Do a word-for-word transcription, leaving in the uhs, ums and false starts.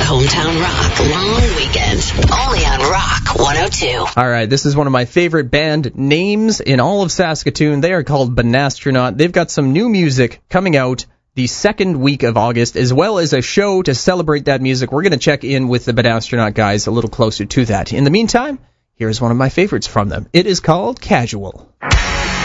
hometown rock long weekend, only on Rock one oh two. All right, this is one of my favorite band names in all of Saskatoon. They are called Banastronaut. They've got some new music coming out the second week of August, as well as a show to celebrate that music. We're going to check in with the Banastronaut guys a little closer to that. In the meantime, here's one of my favorites from them. It is called Casual.